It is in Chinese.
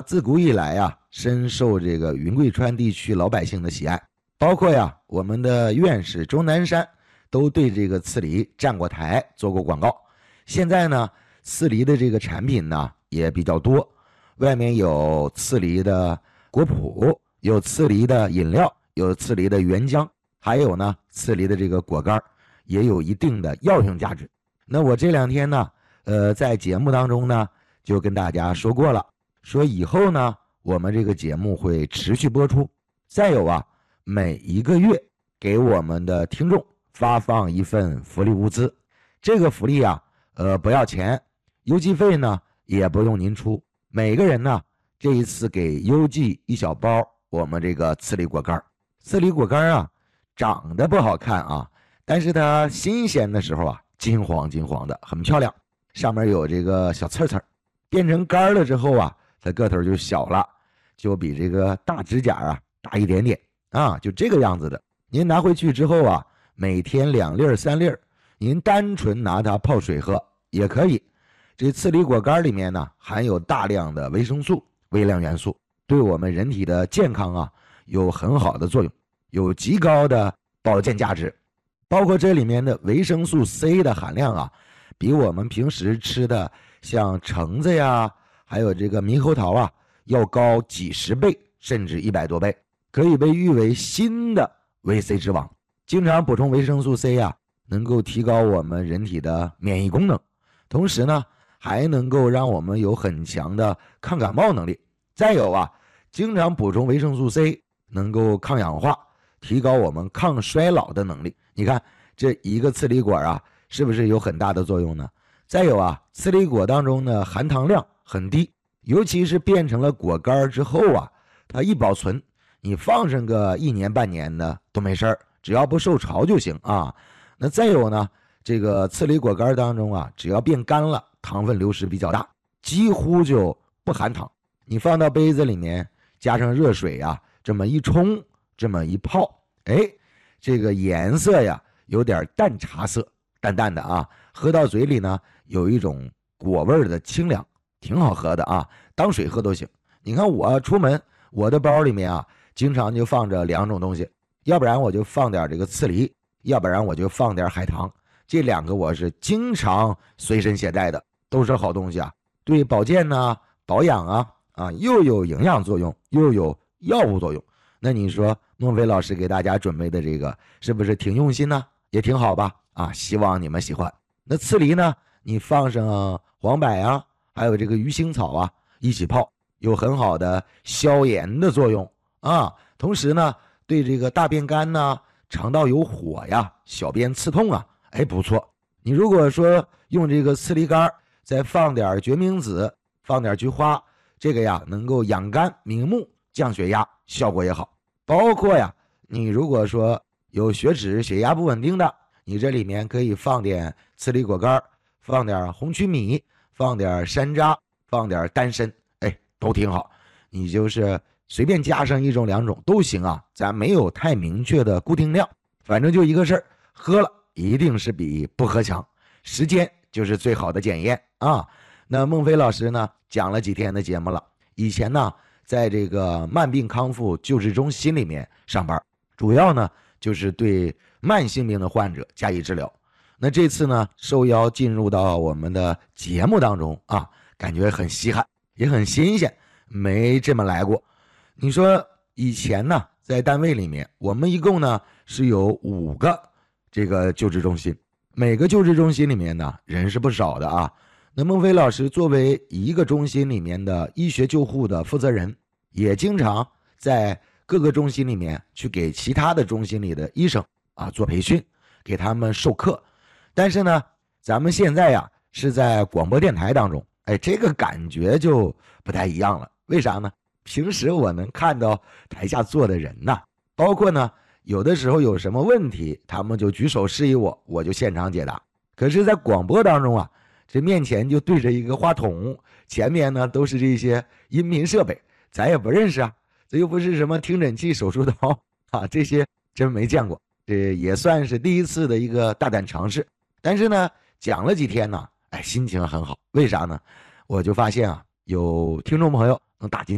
自古以来啊，深受这个云贵川地区老百姓的喜爱，包括呀我们的院士钟南山都对这个刺梨站过台做过广告。现在呢，刺梨的这个产品呢也比较多，外面有刺梨的果脯，有刺梨的饮料，有刺梨的原浆，还有呢刺梨的这个果干，也有一定的药用价值。那我这2天呢，在节目当中呢就跟大家说过了，说以后呢我们这个节目会持续播出。再有啊，每1个月给我们的听众发放一份福利物资，这个福利啊，不要钱，邮寄费呢也不用您出，每个人呢这一次给邮寄1小包我们这个刺梨果干。刺梨果干啊，长得不好看啊，但是它新鲜的时候啊，金黄金黄的，很漂亮，上面有这个小刺刺，变成干了之后啊，它个头就小了，就比这个大指甲啊大一点点啊，就这个样子的。您拿回去之后啊，每天2粒3粒，您单纯拿它泡水喝也可以。这刺梨果干里面呢，含有大量的维生素、微量元素，对我们人体的健康啊有很好的作用，有极高的保健价值。包括这里面的维生素 C 的含量啊，比我们平时吃的像橙子呀，还有这个猕猴桃啊，要高几十倍，甚至100多倍，可以被誉为新的维 C 之王。经常补充维生素 C 啊，能够提高我们人体的免疫功能，同时呢还能够让我们有很强的抗感冒能力。再有啊，经常补充维生素 C 能够抗氧化，提高我们抗衰老的能力。你看这一个刺梨果啊，是不是有很大的作用呢？再有啊，刺梨果当中的含糖量很低，尤其是变成了果干之后啊，它一保存，你放上个1年半年的都没事儿，只要不受潮就行啊。那再有呢，这个刺梨果干当中啊，只要变干了，糖分流失比较大，几乎就不含糖。你放到杯子里面，加上热水啊，这么一冲，这么一泡，这个颜色呀有点淡茶色，淡淡的啊，喝到嘴里呢有一种果味的清凉，挺好喝的啊，当水喝都行。你看我出门，我的包里面啊经常就放着2种东西，要不然我就放点这个刺梨，要不然我就放点海棠，这2个我是经常随身携带的，都是好东西啊，对保健呢、保养啊又有营养作用，又有药物作用。那你说孟非老师给大家准备的这个是不是挺用心呢？也挺好吧？啊，希望你们喜欢。那刺梨呢，你放上黄柏啊，还有这个鱼腥草啊一起泡，有很好的消炎的作用啊。同时呢，对这个大便干呐、肠道有火呀、小便刺痛啊，不错。你如果说用这个刺梨干，再放点决明子，放点菊花，这个呀能够养肝明目、降血压，效果也好。包括呀，你如果说有血脂、血压不稳定的，你这里面可以放点刺梨果干，放点红曲米，放点山楂，放点丹参，都挺好。你就是随便加上1种2种都行啊，咱没有太明确的固定量，反正就一个事儿，喝了一定是比不喝强，时间就是最好的检验啊。那孟非老师呢讲了几天的节目了，以前呢在这个慢病康复救治中心里面上班，主要呢就是对慢性病的患者加以治疗。那这次呢受邀进入到我们的节目当中啊，感觉很稀罕，也很新鲜，没这么来过。你说以前呢在单位里面，我们一共呢是有5个这个救治中心，每个救治中心里面呢人是不少的啊。那孟非老师作为一个中心里面的医学救护的负责人，也经常在各个中心里面去给其他的中心里的医生啊做培训，给他们授课。但是呢，咱们现在呀是在广播电台当中，这个感觉就不太一样了。为啥呢？平时我能看到台下坐的人呐，包括呢有的时候有什么问题，他们就举手示意我，我就现场解答。可是在广播当中啊，这面前就对着一个话筒，前面呢都是这些音频设备，咱也不认识啊，这又不是什么听诊器、手术刀啊，这些真没见过，这也算是第一次的一个大胆尝试。但是呢，讲了几天呢，心情很好。为啥呢？我就发现啊，有听众朋友能打进